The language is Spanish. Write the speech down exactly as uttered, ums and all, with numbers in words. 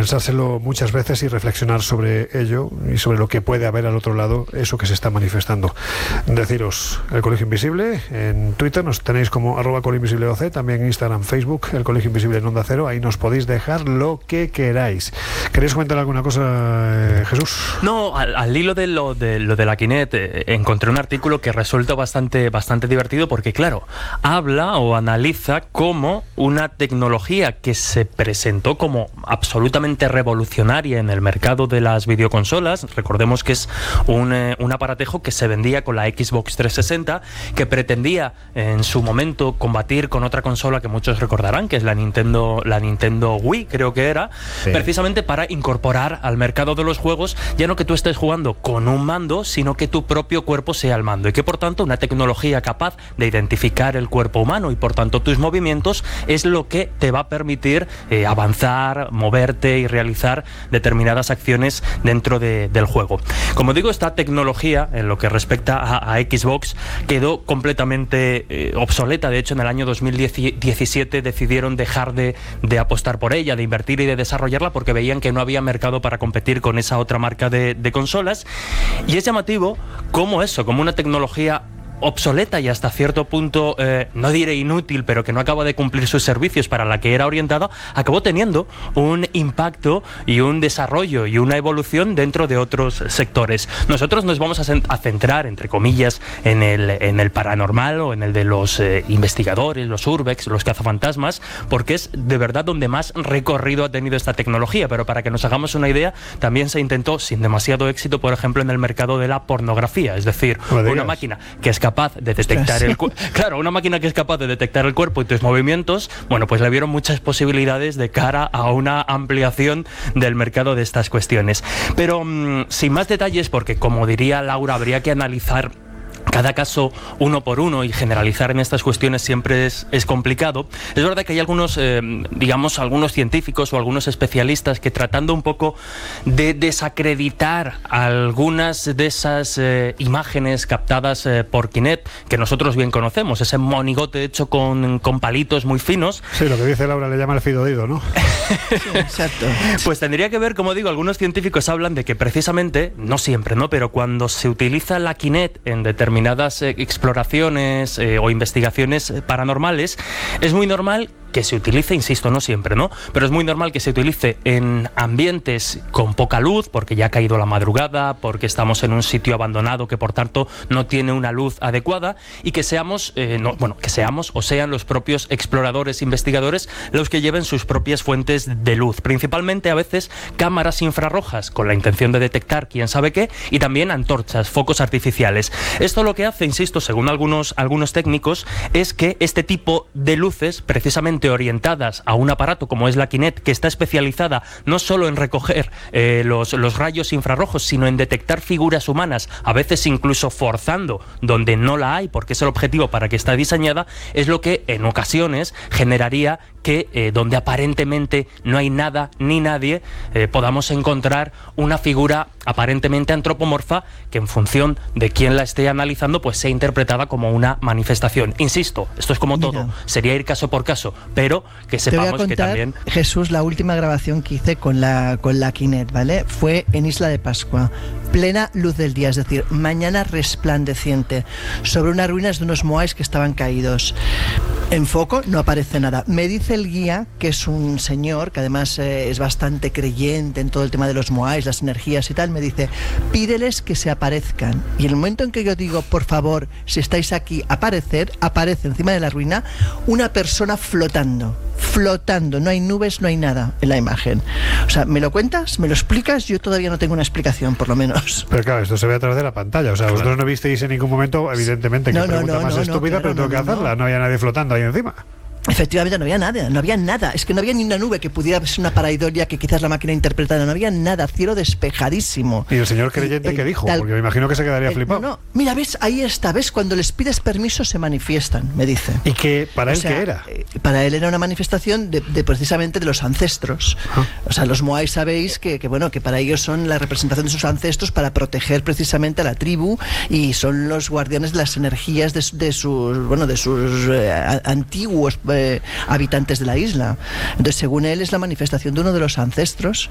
pensárselo muchas veces y reflexionar sobre ello y sobre lo que puede haber al otro lado, eso que se está manifestando. Deciros, el Colegio Invisible, en Twitter nos tenéis como arroba colinvisibleoc, también en Instagram, Facebook, el Colegio Invisible en Onda Cero, ahí nos podéis dejar lo que queráis. ¿Queréis comentar alguna cosa, eh, Jesús? No, al, al hilo de lo de, lo de la Kinect, eh, encontré un artículo que resulta bastante, bastante divertido porque, claro, habla o analiza cómo una tecnología que se presentó como absolutamente revolucionaria en el mercado de las videoconsolas, recordemos que es un, eh, un aparatejo que se vendía con la Xbox trescientos sesenta, que pretendía en su momento combatir con otra consola que muchos recordarán, que es la Nintendo, la Nintendo Wii, creo que era, sí. Precisamente para incorporar al mercado de los juegos ya no que tú estés jugando con un mando, sino que tu propio cuerpo sea el mando, y que por tanto una tecnología capaz de identificar el cuerpo humano y por tanto tus movimientos es lo que te va a permitir eh, avanzar, moverte y realizar determinadas acciones dentro de, del juego. Como digo, esta tecnología en lo que respecta a, a Xbox quedó completamente eh, obsoleta. De hecho, en el año dos mil diecisiete decidieron dejar de, de apostar por ella, de invertir y de desarrollarla, porque veían que no había mercado para competir con esa otra marca de, de consolas. Y es llamativo cómo eso, como una tecnología obsoleta y hasta cierto punto, eh, no diré inútil, pero que no acaba de cumplir sus servicios para la que era orientada, acabó teniendo un impacto y un desarrollo y una evolución dentro de otros sectores. Nosotros nos vamos a, a centrar, entre comillas, en el, en el paranormal o en el de los eh, investigadores, los urbex, los cazafantasmas, porque es de verdad donde más recorrido ha tenido esta tecnología. Pero para que nos hagamos una idea, también se intentó, sin demasiado éxito, por ejemplo, en el mercado de la pornografía, es decir, una máquina que es capaz capaz de detectar el cu- claro, una máquina que es capaz de detectar el cuerpo y tus movimientos, bueno, pues le vieron muchas posibilidades de cara a una ampliación del mercado de estas cuestiones. Pero mmm, sin más detalles, porque como diría Laura, habría que analizar cada caso uno por uno y generalizar en estas cuestiones siempre es, es complicado. Es verdad que hay algunos, eh, digamos, algunos científicos o algunos especialistas que, tratando un poco de desacreditar algunas de esas eh, imágenes captadas eh, por Kinect, que nosotros bien conocemos, ese monigote hecho con, con palitos muy finos. Sí, lo que dice Laura le llama el fidodido, ¿no? Sí, exacto. Pues tendría que ver, como digo, algunos científicos hablan de que precisamente, no siempre, ¿no?, pero cuando se utiliza la Kinect en determinadas eh, exploraciones eh, o investigaciones paranormales, es muy normal que se utilice, insisto, no siempre, ¿no?, pero es muy normal que se utilice en ambientes con poca luz, porque ya ha caído la madrugada, porque estamos en un sitio abandonado que por tanto no tiene una luz adecuada, y que seamos, eh, no, bueno, que seamos o sean los propios exploradores, investigadores, los que lleven sus propias fuentes de luz, principalmente a veces cámaras infrarrojas con la intención de detectar quién sabe qué, y también antorchas, focos artificiales. Esto lo que hace, insisto, según algunos, algunos técnicos, es que este tipo de luces, precisamente orientadas a un aparato como es la Kinect, que está especializada no solo en recoger eh, los, los rayos infrarrojos, sino en detectar figuras humanas, a veces incluso forzando donde no la hay, porque es el objetivo para que está diseñada, es lo que en ocasiones generaría que eh, donde aparentemente no hay nada ni nadie, eh, podamos encontrar una figura aparentemente antropomorfa que, en función de quién la esté analizando, pues sea interpretada como una manifestación. Insisto, esto es como Mira, todo, sería ir caso por caso, pero que sepamos te voy a contar, que también... Jesús, la última grabación que hice con la, con la Kinect, ¿vale? Fue en Isla de Pascua, plena luz del día, es decir, mañana resplandeciente, sobre unas ruinas de unos moais que estaban caídos. En foco no aparece nada. Me dice el guía, que es un señor que además eh, es bastante creyente en todo el tema de los moais, las energías y tal, me dice, pídeles que se aparezcan. Y en el momento en que yo digo, por favor, si estáis aquí, aparecer, aparece encima de la ruina una persona flotando. flotando, no hay nubes, no hay nada en la imagen. O sea, ¿me lo cuentas? ¿Me lo explicas? Yo todavía no tengo una explicación, por lo menos. Pero claro, esto se ve a través de la pantalla. O sea, vosotros no visteis en ningún momento, evidentemente, que no, no, pregunta no, más no, estúpida, no, claro, pero tengo no, que no, hacerla. no. No había nadie flotando ahí encima. Efectivamente, no había nada, no había nada. Es que no había ni una nube que pudiera ser una paraidolia que quizás la máquina interpretara. No había nada, cielo despejadísimo. ¿Y el señor creyente el, qué dijo? tal, Porque me imagino que se quedaría el, flipado. No, no, mira, ves, ahí está, ves, cuando les pides permiso se manifiestan, me dice. ¿Y qué para o él sea, qué era? Eh, para él era una manifestación de, de precisamente de los ancestros. Ah. O sea, los moais sabéis que, que, bueno, que para ellos son la representación de sus ancestros para proteger precisamente a la tribu y son los guardianes de las energías de, de sus, bueno, de sus eh, antiguos eh, habitantes de la isla. Entonces, según él, es la manifestación de uno de los ancestros